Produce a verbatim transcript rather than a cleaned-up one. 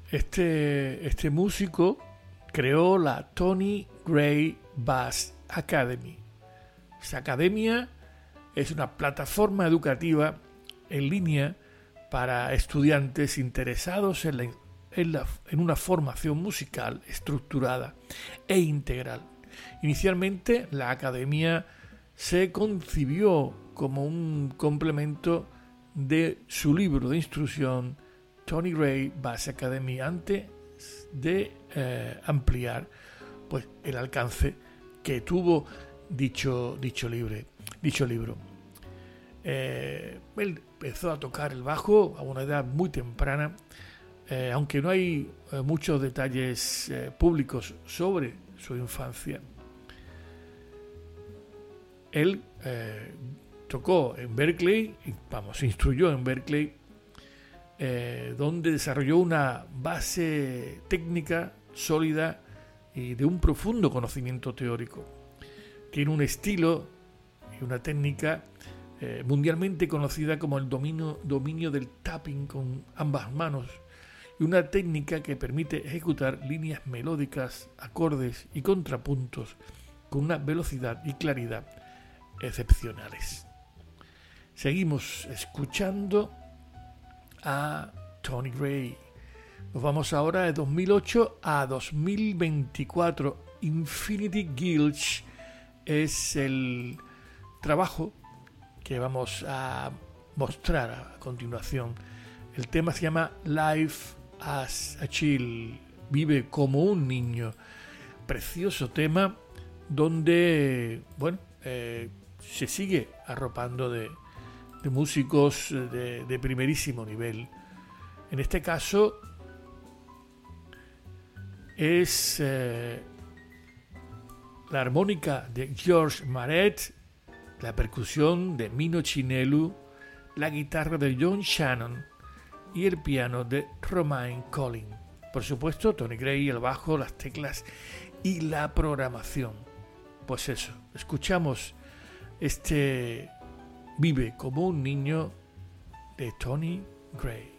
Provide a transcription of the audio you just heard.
Este, este músico creó la Tony Gray Bass Academy. Esta academia es una plataforma educativa en línea para estudiantes interesados en, la, en, la, en una formación musical estructurada e integral. Inicialmente, la academia se concibió como un complemento de su libro de instrucción Tony Gray Bass Academy antes de eh, ampliar pues, el alcance que tuvo dicho, dicho, libre, dicho libro. Eh, él empezó a tocar el bajo a una edad muy temprana, eh, aunque no hay eh, muchos detalles eh, públicos sobre su infancia. Él eh, tocó en Berklee, vamos, se instruyó en Berklee, eh, donde desarrolló una base técnica sólida y de un profundo conocimiento teórico. Tiene un estilo y una técnica eh, mundialmente conocida como el dominio, dominio del tapping con ambas manos, y una técnica que permite ejecutar líneas melódicas, acordes y contrapuntos con una velocidad y claridad excepcionales. Seguimos escuchando a Tony Gray. Nos vamos ahora de dos mil ocho a dos mil veinticuatro. Infinity Gilch es el trabajo que vamos a mostrar a continuación. El tema se llama Life as a Child, vive como un niño. Precioso tema donde, bueno, eh, se sigue arropando de, de músicos de, de primerísimo nivel. En este caso es eh, la armónica de George Marett, la percusión de Mino Chinelu, la guitarra de John Shannon y el piano de Romain Collin. Por supuesto, Tony Gray, el bajo, las teclas y la programación. Pues eso, escuchamos este Vive como un niño de Tony Gray.